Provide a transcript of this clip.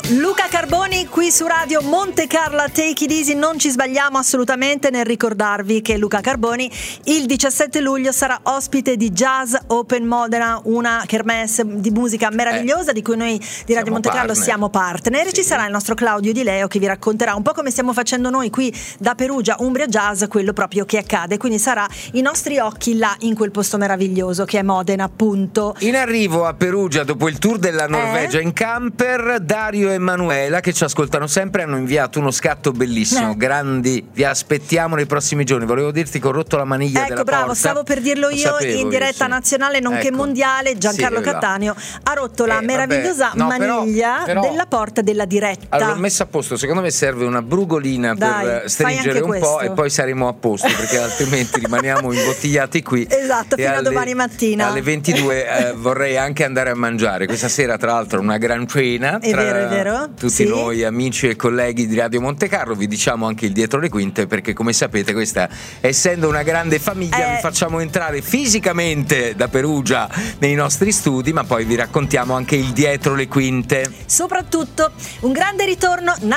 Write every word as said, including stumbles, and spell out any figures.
Luca Carboni qui su Radio Monte Carlo, Take It Easy. Non ci sbagliamo assolutamente nel ricordarvi che Luca Carboni il diciassette luglio sarà ospite di Jazz Open Modena, una kermesse di musica meravigliosa eh, di cui noi di Radio Monte Carlo partner. siamo partner. Sì. Ci sarà il nostro Claudio Di Leo che vi racconterà un po' come stiamo facendo noi qui da Perugia, Umbria Jazz, quello proprio che accade. Quindi sarà i nostri occhi là in quel posto meraviglioso che è Modena, appunto. In arrivo a Perugia dopo il tour della Norvegia eh? in camper, Dario e Emanuela che ci ascoltano sempre hanno inviato uno scatto bellissimo, eh. grandi, vi aspettiamo nei prossimi giorni. Volevo dirti che ho rotto la maniglia ecco, della bravo, porta. Stavo per dirlo io in diretta sì. nazionale nonché ecco. mondiale. Giancarlo sì, Cattaneo ha rotto la eh, meravigliosa no, maniglia però, però, della porta della diretta. Allora, l'ho messa a posto, secondo me serve una brugolina Dai, per stringere un questo. po' e poi saremo a posto, perché altrimenti rimaniamo imbottigliati qui. Esatto, fino alle, a domani mattina. Alle ventidue eh, vorrei anche andare a mangiare. Questa sera tra l'altro una gran cena è tra vero, è vero. tutti sì. noi amici e colleghi di Radio Monte Carlo. Vi diciamo anche il dietro le quinte, perché come sapete questa, essendo una grande famiglia, eh. vi facciamo entrare fisicamente da Perugia nei nostri studi, ma poi vi raccontiamo anche il dietro le quinte. Soprattutto un grande ritorno